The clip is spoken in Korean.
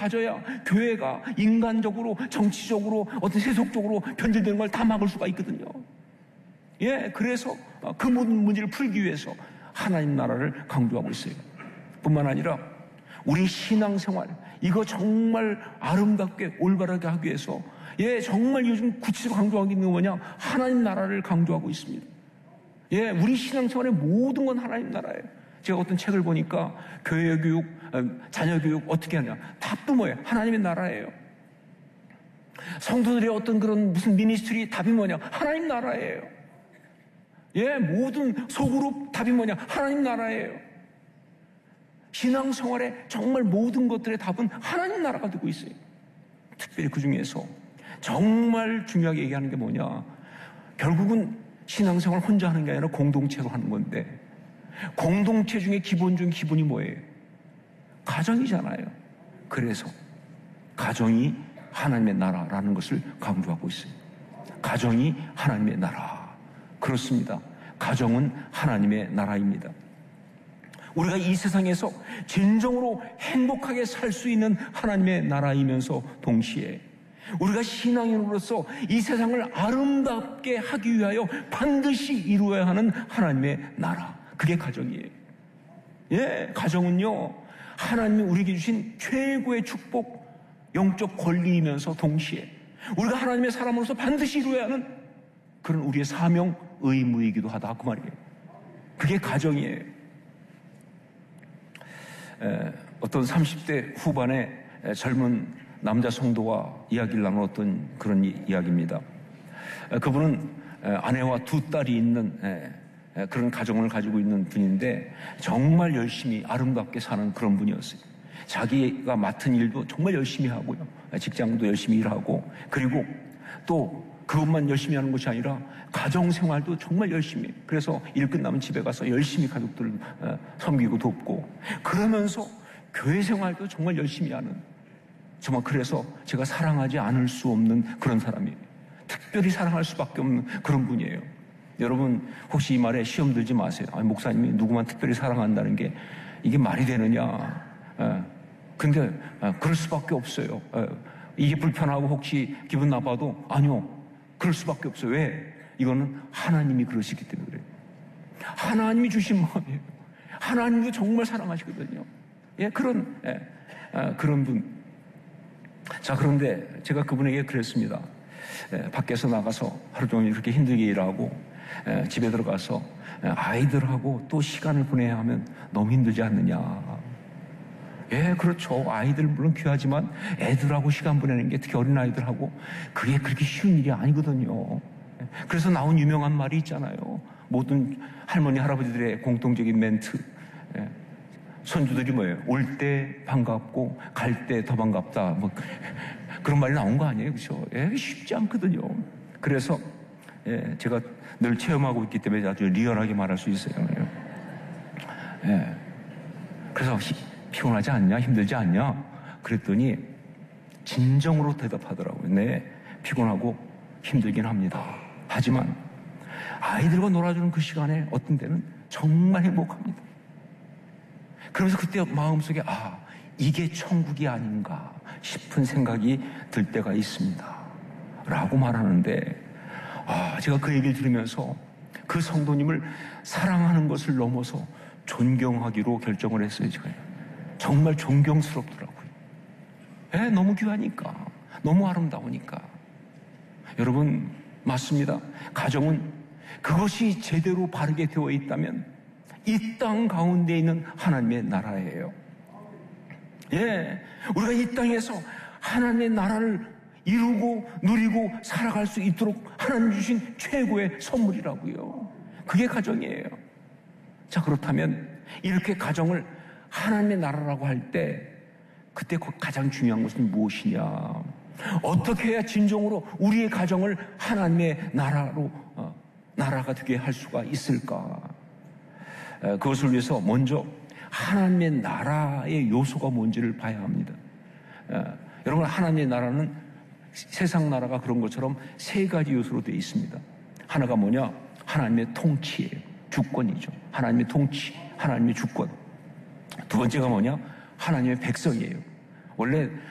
가져야 교회가 인간적으로, 정치적으로, 어떤 세속적으로 변질되는 걸 다 막을 수가 있거든요. 예, 그래서 그 모든 문제를 풀기 위해서 하나님 나라를 강조하고 있어요. 뿐만 아니라 우리 신앙생활, 이거 정말 아름답게 올바르게 하기 위해서, 예, 정말 요즘 구체적으로 강조하고 있는 건 뭐냐? 하나님 나라를 강조하고 있습니다. 예, 우리 신앙생활의 모든 건 하나님 나라예요. 제가 어떤 책을 보니까 교회 교육, 자녀 교육 어떻게 하냐? 답도 뭐예요? 하나님의 나라예요. 성도들의 어떤 그런 무슨 미니스트리 답이 뭐냐? 하나님 나라예요. 예, 모든 소그룹 답이 뭐냐? 하나님 나라예요. 신앙생활의 정말 모든 것들의 답은 하나님 나라가 되고 있어요. 특별히 그 중에서 정말 중요하게 얘기하는 게 뭐냐? 결국은 신앙생활 혼자 하는 게 아니라 공동체로 하는 건데, 공동체 중에 기본 중 기본이 뭐예요? 가정이잖아요. 그래서 가정이 하나님의 나라라는 것을 강조하고 있어요. 가정이 하나님의 나라. 그렇습니다. 가정은 하나님의 나라입니다. 우리가 이 세상에서 진정으로 행복하게 살 수 있는 하나님의 나라이면서 동시에 우리가 신앙인으로서 이 세상을 아름답게 하기 위하여 반드시 이루어야 하는 하나님의 나라. 그게 가정이에요. 예, 가정은요, 하나님이 우리에게 주신 최고의 축복, 영적 권리이면서 동시에 우리가 하나님의 사람으로서 반드시 이루어야 하는 그런 우리의 사명, 의무이기도 하다. 그 말이에요. 그게 가정이에요. 어떤 30대 후반의 젊은 남자 성도와 이야기를 나눴던 그런 이야기입니다. 그분은 아내와 두 딸이 있는 그런 가정을 가지고 있는 분인데 정말 열심히 아름답게 사는 그런 분이었어요. 자기가 맡은 일도 정말 열심히 하고요. 직장도 열심히 일하고, 그리고 또 그것만 열심히 하는 것이 아니라 가정생활도 정말 열심히 해요. 그래서 일 끝나면 집에 가서 열심히 가족들을 섬기고 돕고, 그러면서 교회 생활도 정말 열심히 하는, 정말 그래서 제가 사랑하지 않을 수 없는 그런 사람이에요. 특별히 사랑할 수밖에 없는 그런 분이에요. 여러분 혹시 이 말에 시험 들지 마세요. 아니, 목사님이 누구만 특별히 사랑한다는 게 이게 말이 되느냐. 근데 그럴 수밖에 없어요. 이게 불편하고 혹시 기분 나빠도 아니요, 그럴 수밖에 없어요. 왜? 이거는 하나님이 그러시기 때문에 그래요. 하나님이 주신 마음이에요. 하나님도 정말 사랑하시거든요. 예, 그런 분. 자, 그런데 제가 그분에게 그랬습니다. 밖에서 나가서 하루 종일 그렇게 힘들게 일하고 집에 들어가서 아이들하고 또 시간을 보내야 하면 너무 힘들지 않느냐. 예, 그렇죠. 아이들 물론 귀하지만 애들하고 시간 보내는 게, 특히 어린아이들하고, 그게 그렇게 쉬운 일이 아니거든요. 그래서 나온 유명한 말이 있잖아요. 모든 할머니 할아버지들의 공통적인 멘트. 손주들이 뭐예요? 올 때 반갑고 갈 때 더 반갑다, 뭐 그런 말이 나온 거 아니에요, 그렇죠? 예, 쉽지 않거든요. 그래서 제가 늘 체험하고 있기 때문에 아주 리얼하게 말할 수 있어요. 예. 그래서 피곤하지 않냐, 힘들지 않냐 그랬더니 진정으로 대답하더라고요. 네, 피곤하고 힘들긴 합니다. 하지만 아이들과 놀아주는 그 시간에 어떤 때는 정말 행복합니다. 그러면서 그때 마음속에 이게 천국이 아닌가 싶은 생각이 들 때가 있습니다 라고 말하는데, 제가 그 얘기를 들으면서 그 성도님을 사랑하는 것을 넘어서 존경하기로 결정을 했어요. 제가 정말 존경스럽더라고요. 너무 귀하니까, 너무 아름다우니까. 여러분, 맞습니다. 가정은 그것이 제대로 바르게 되어 있다면 이 땅 가운데 있는 하나님의 나라예요. 예, 우리가 이 땅에서 하나님의 나라를 이루고 누리고 살아갈 수 있도록 하나님 주신 최고의 선물이라고요. 그게 가정이에요. 자, 그렇다면 이렇게 가정을 하나님의 나라라고 할 때 그때 가장 중요한 것은 무엇이냐? 어떻게 해야 진정으로 우리의 가정을 하나님의 나라로 나라가 되게 할 수가 있을까? 그것을 위해서 먼저 하나님의 나라의 요소가 뭔지를 봐야 합니다. 여러분, 하나님의 나라는 세상 나라가 그런 것처럼 세 가지 요소로 되어 있습니다. 하나가 뭐냐? 하나님의 통치예요. 주권이죠. 하나님의 통치, 하나님의 주권. 두 번째가 뭐냐? 하나님의 백성이에요. 원래